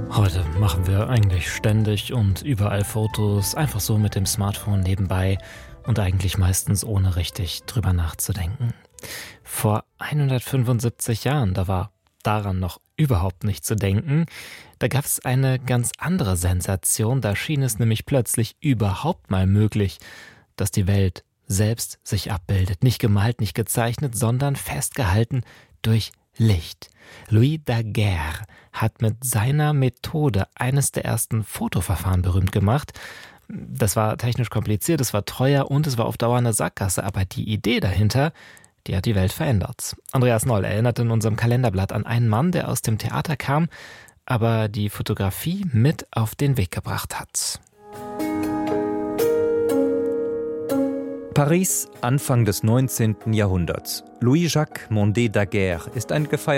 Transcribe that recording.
Heute machen wir eigentlich ständig und überall Fotos, einfach so mit dem Smartphone nebenbei und eigentlich meistens ohne richtig drüber nachzudenken. Vor 175 Jahren, da war daran noch überhaupt nicht zu denken. Da gab es eine ganz andere Sensation, da schien es nämlich plötzlich überhaupt mal möglich, dass die Welt selbst sich abbildet. Nicht gemalt, nicht gezeichnet, sondern festgehalten durch Licht. Louis Daguerre hat mit seiner Methode eines der ersten Fotoverfahren berühmt gemacht. Das war technisch kompliziert, es war teuer und es war auf Dauer eine Sackgasse, aber die Idee dahinter, die hat die Welt verändert. Andreas Noll erinnert in unserem Kalenderblatt an einen Mann, der aus dem Theater kam, aber die Fotografie mit auf den Weg gebracht hat. Paris, Anfang des 19. Jahrhunderts. Louis-Jacques Mondé Daguerre ist ein gefeierter